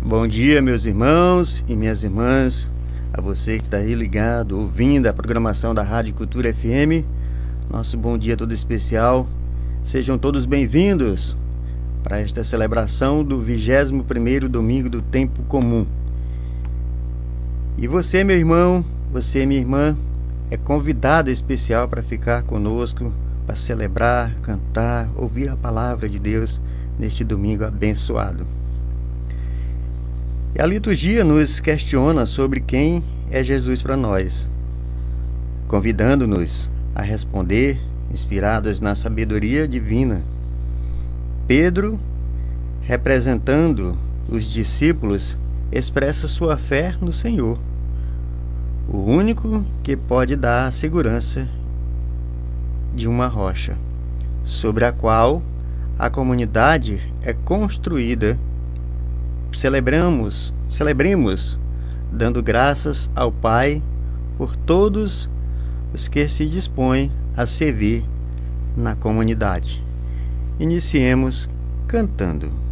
Bom dia, meus irmãos e minhas irmãs, a você que está aí ligado, ouvindo a programação da Rádio Cultura FM. Nosso bom dia todo especial. Sejam todos bem-vindos para esta celebração do 21º domingo do tempo comum. E você, meu irmão, você, minha irmã, é convidado especial para ficar conosco, para celebrar, cantar, ouvir a palavra de Deus neste domingo abençoado. E a liturgia nos questiona sobre quem é Jesus para nós, convidando-nos a responder, inspirados na sabedoria divina. Pedro, representando os discípulos, expressa sua fé no Senhor, o único que pode dar a segurança de uma rocha, sobre a qual a comunidade é construída. Celebremos, dando graças ao Pai por todos os que se dispõem a servir na comunidade. Iniciemos cantando.